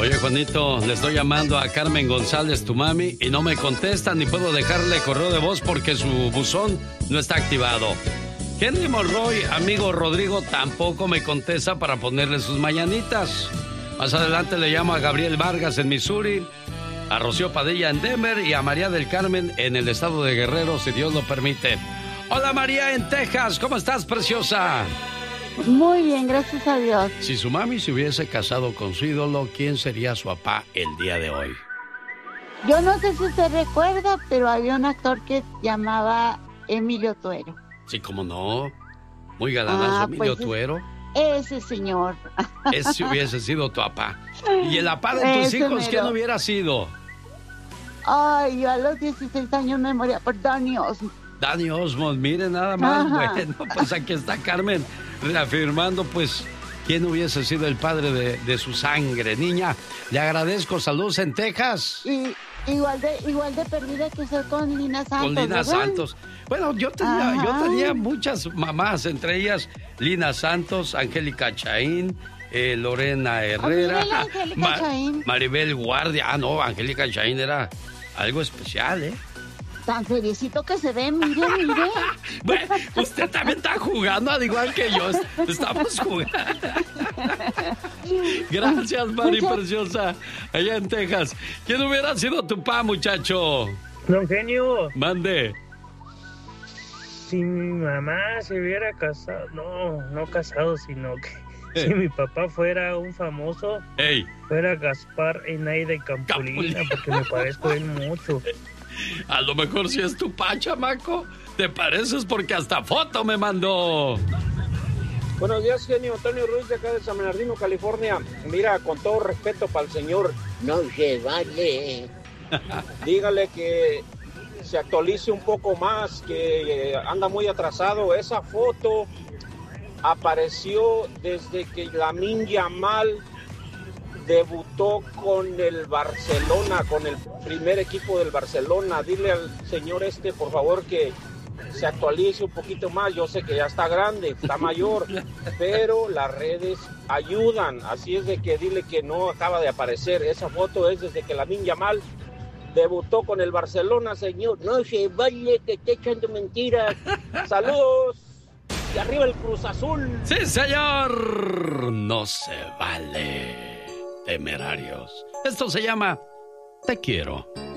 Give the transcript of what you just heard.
Oye, Juanito, le estoy llamando a Carmen González, tu mami, y no me contesta ni puedo dejarle correo de voz porque su buzón no está activado. Henry Monroy, amigo Rodrigo, tampoco me contesta para ponerle sus mañanitas. Más adelante le llamo a Gabriel Vargas en Missouri, a Rocío Padilla en Denver y a María del Carmen en el estado de Guerrero, si Dios lo permite. Hola María en Texas, ¿cómo estás, preciosa? Muy bien, gracias a Dios. Si su mami se hubiese casado con su ídolo, ¿quién sería su papá el día de hoy? Yo no sé si usted recuerda, pero había un actor que se llamaba Emilio Tuero. Sí, cómo no. Muy galanazo, Emilio Tuero. Ese señor. Ese hubiese sido tu papá. ¿Y el papá de tus hijos quién hubiera sido? Ay, yo a los 16 años me moría por Danny Osmond. Danny Osmond, mire nada más. Ajá. Bueno, pues aquí está Carmen reafirmando, pues, quién hubiese sido el padre de su sangre. Niña, le agradezco. Saludos en Texas. Y igual de perdida que usted con Lina Santos. Con Lina ¿verdad? Santos. Bueno, yo tenía muchas mamás, entre ellas Lina Santos, Angélica Chaín, Lorena Herrera, Maribel Guardia. Ah, no, Angélica Chaín era algo especial, ¿eh? Tan feliz que se ve, mire. Bueno, usted también está jugando, al igual que yo. Estamos jugando. Gracias, Mari preciosa. Allá en Texas. ¿Quién hubiera sido tu papá, muchacho? Don Genio. Mande. Si mi mamá se hubiera casado, no casado, sino que si mi papá fuera un famoso, fuera Gaspar Enaida Campulina, porque me parezco a él mucho. A lo mejor si es tu papá, chamaco. Te pareces porque hasta foto me mandó. Buenos días, genio. Antonio Ruiz de acá de San Bernardino, California. Mira, con todo respeto para el señor, no se vale. Dígale que se actualice un poco más, que anda muy atrasado. Esa foto apareció desde que Lamine Yamal debutó con el Barcelona, con el primer equipo del Barcelona. Dile al señor por favor, que se actualice un poquito más. Yo sé que ya está grande, está mayor, pero las redes ayudan. Así es de que dile que no acaba de aparecer. Esa foto es desde que Lamine Yamal debutó con el Barcelona, señor. No se vale que esté echando mentiras. Saludos. Y arriba el Cruz Azul. Sí, señor. No se vale. Temerarios. Esto se llama Te Quiero.